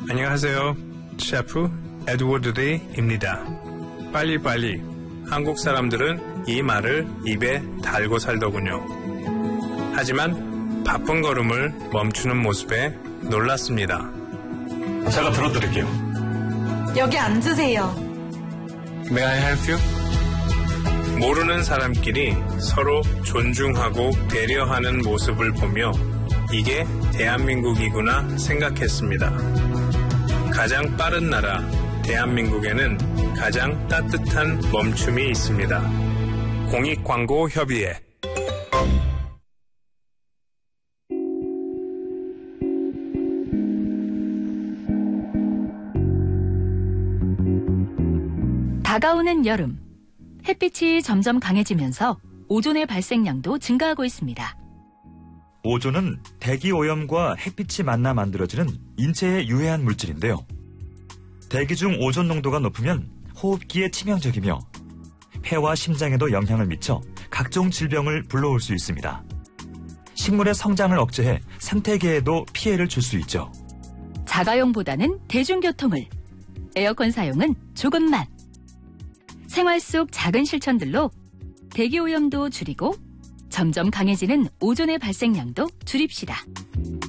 안녕하세요. 셰프 에드워드 데이입니다. 빨리빨리. 한국 사람들은 이 말을 입에 달고 살더군요. 하지만 바쁜 걸음을 멈추는 모습에 놀랐습니다. 제가 들어드릴게요. 여기 앉으세요. May I help you? 모르는 사람끼리 서로 존중하고 배려하는 모습을 보며 이게 대한민국이구나 생각했습니다. 가장 빠른 나라 대한민국에는 가장 따뜻한 멈춤이 있습니다. 공익광고협의회. 다가오는 여름, 햇빛이 점점 강해지면서 오존의 발생량도 증가하고 있습니다. 오존은 대기 오염과 햇빛이 만나 만들어지는 인체에 유해한 물질인데요. 대기 중 오존 농도가 높으면 호흡기에 치명적이며 폐와 심장에도 영향을 미쳐 각종 질병을 불러올 수 있습니다. 식물의 성장을 억제해 생태계에도 피해를 줄 수 있죠. 자가용보다는 대중교통을, 에어컨 사용은 조금만. 생활 속 작은 실천들로 대기 오염도 줄이고 점점 강해지는 오존의 발생량도 줄입시다.